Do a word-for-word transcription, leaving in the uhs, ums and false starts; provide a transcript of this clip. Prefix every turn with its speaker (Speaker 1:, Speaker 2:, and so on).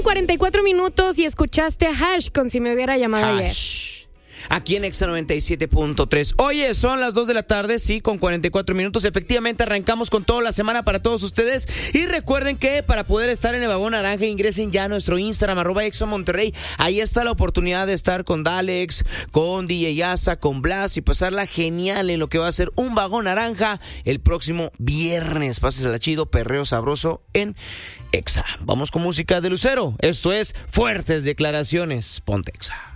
Speaker 1: cuarenta y cuatro minutos y escuchaste a Hash con Si Me Hubiera Llamado Ayer.
Speaker 2: Aquí en Exa noventa y siete punto tres. Oye, son las dos de la tarde, sí, con cuarenta y cuatro minutos. Efectivamente, arrancamos con toda la semana para todos ustedes. Y recuerden que para poder estar en el vagón naranja, ingresen ya a nuestro Instagram, arroba Exa Monterrey. Ahí está la oportunidad de estar con Dalex, con D J Asa, con Blas y pasarla genial en lo que va a ser un vagón naranja el próximo viernes. Pásesela chido, perreo sabroso en Exa. Vamos con música de Lucero. Esto es Fuertes Declaraciones. Ponte Exa.